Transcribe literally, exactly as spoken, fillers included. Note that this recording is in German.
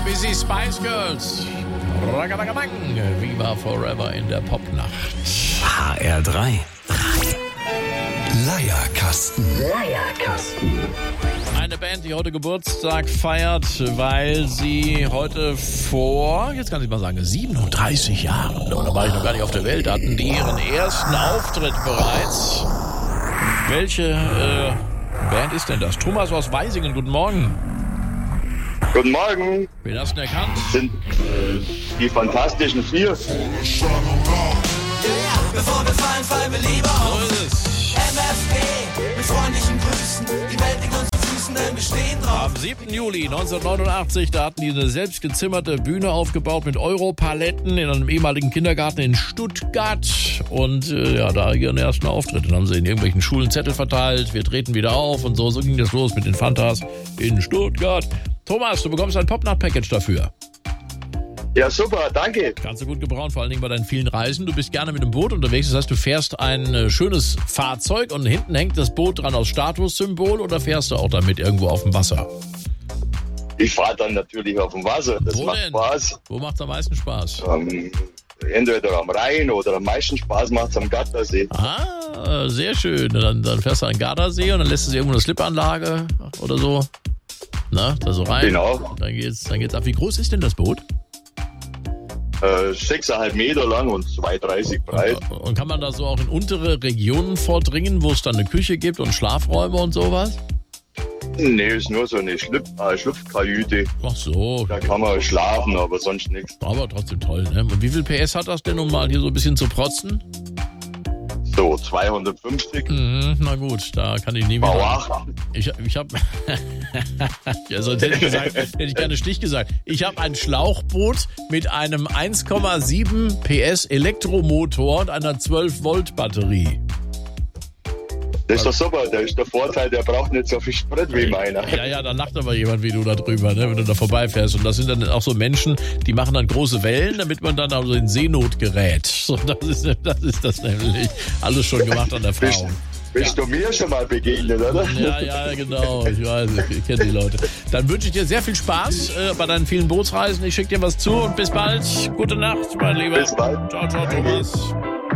Busy Spice Girls. Ragabagang. Viva Forever in der Popnacht. H R drei. Leierkasten. Leierkasten. Eine Band, die heute Geburtstag feiert, weil sie heute vor, jetzt kann ich mal sagen, siebenunddreißig Jahren, da war ich noch gar nicht auf der Welt, hatten die ihren ersten Auftritt bereits. Welche äh, Band ist denn das? Thomas aus Weisingen, guten Morgen. Guten Morgen. Wen hast du denn erkannt? Das sind äh, die Fantastischen Vier. Ja, bevor wir fallen, fallen wir lieber auf. So ist es. M F G, mit freundlichen Grüßen. Die Welt liegt uns zu Füßen, denn wir stehen drauf. Am siebten Juli neunzehnhundertneunundachtzig, da hatten die eine selbstgezimmerte Bühne aufgebaut mit Europaletten in einem ehemaligen Kindergarten in Stuttgart. Und äh, ja, da ihren ersten Auftritt. Dann haben sie in irgendwelchen Schulen Zettel verteilt. Wir treten wieder auf und so. So ging das los mit den Fantas in Stuttgart. Thomas, du bekommst ein Popnacht-Package dafür. Ja, super, danke. Kannst du gut gebrauchen, vor allen Dingen bei deinen vielen Reisen. Du bist gerne mit dem Boot unterwegs, das heißt, du fährst ein äh, schönes Fahrzeug und hinten hängt das Boot dran aus Statussymbol oder fährst du auch damit irgendwo auf dem Wasser? Ich fahre dann natürlich auf dem Wasser. Das Wo macht denn? Spaß. Wo macht es am meisten Spaß? Ähm, entweder am Rhein oder am meisten Spaß macht es am Gattersee. Ah, sehr schön. Dann, dann fährst du an den Gardasee und dann lässt du sie irgendwo eine Slipanlage oder so. Na, da so rein. Genau. Dann geht's, dann geht's ab. Wie groß ist denn das Boot? Äh, sechseinhalb Meter lang und zwei Komma dreißig breit. Und kann man da so auch in untere Regionen vordringen, wo es dann eine Küche gibt und Schlafräume und sowas? Nee, ist nur so eine Schlüpf, äh, Schlupfkajüte. Ach so. Da kann man schlafen, aber sonst nichts. Aber trotzdem toll, ne? Und wie viel P S hat das denn, um mal hier so ein bisschen zu protzen? So, zweihundertfünfzig. Mhm, na gut, da kann ich nie V wieder... acht. Ich, ich habe... ja, sonst hätte ich gesagt, hätte ich gerne Stich gesagt. Ich habe ein Schlauchboot mit einem eins Komma sieben P S Elektromotor und einer zwölf Volt Batterie. Das ist doch super, da ist der Vorteil, der braucht nicht so viel Sprit wie meiner. Ja, ja, da lacht aber jemand wie du da drüber, ne, wenn du da vorbeifährst. Und das sind dann auch so Menschen, die machen dann große Wellen, damit man dann also in Seenot gerät. So, das ist das, ist das nämlich. Alles schon gemacht an der Frau. Bist, bist Ja. du mir schon mal begegnet, oder? Ja, ja, genau. Ich weiß, ich kenne die Leute. Dann wünsche ich dir sehr viel Spaß äh, bei deinen vielen Bootsreisen. Ich schicke dir was zu und bis bald. Gute Nacht, mein Lieber. Bis bald. Ciao, ciao, Thomas.